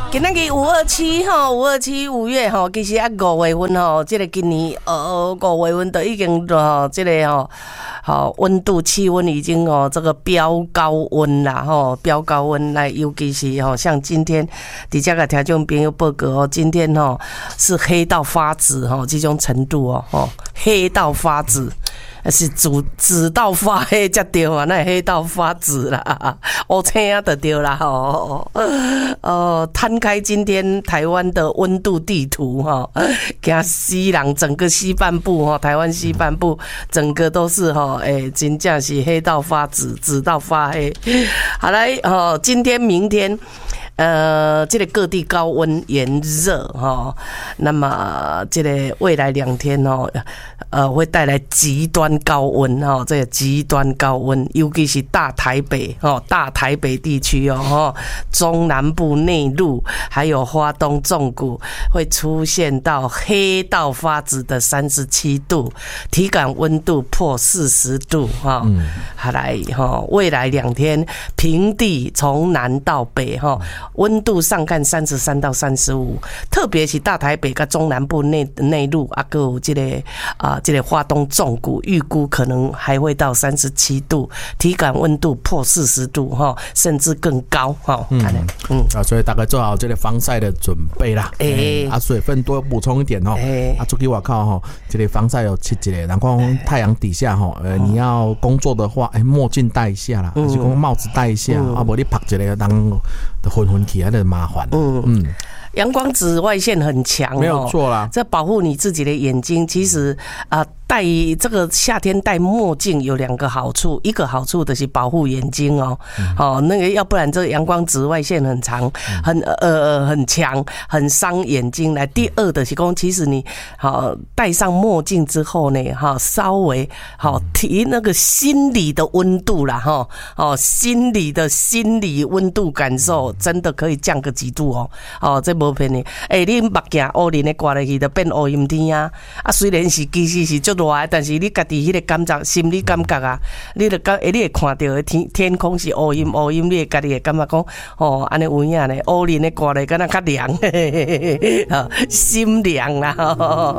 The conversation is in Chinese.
今仔日527吼，527月吼，其实5月份吼，这个今年5月份都已经吼，这个吼温度气温已经这个飙高温啦吼，飙高温来，尤其是吼像今天，伫遮个听众朋友报告今天是黑到发紫吼，这种程度黑到发紫。是紫到发黑才对啊，那黑到发紫啦，乌青啊就对啦摊开今天台湾的温度地图惊死人，整个西半部台湾西半部整个都是真正是黑到发紫，紫到发黑。好来今天明天。这个各地高温炎热那么这个未来2天会带来极端高温这个极端高温，尤其是大台北地区中南部内陆还有花东纵谷会出现到黑到发紫的37度，体感温度破40度好来未来2天平地从南到北温度上看33到35，特别是大台北跟中南部内陆还有这个花东纵谷，预估可能还会到37度，体感温度破40度甚至更高所以大概做好这个防晒的准备啦。水分多补充一点出去外口这个防晒有7个，然后太阳底下你要工作的话，墨镜戴一下啦，还是讲帽子戴一下，不然你拍一个人的昏起来的麻烦。 阳光紫外线很强， 没有错啦。 这保护你自己的眼睛，其实戴这个夏天戴墨镜有2个好处，一个好处就是保护眼睛那个要不然这个阳光紫外线很强，很强，很伤眼睛。来，第二的是说，其实你戴上墨镜之后呢，稍微提那个心理的温度啦心理温度感受真的可以降个几度这无骗你。你目镜乌林的挂落去就变乌阴天啊！虽然是其实是足热的，但是你家己迄个感觉，心理感觉你会看到的天空是乌阴，你会家己会感觉讲安尼有影呢，乌林的挂落敢若较凉，心凉啦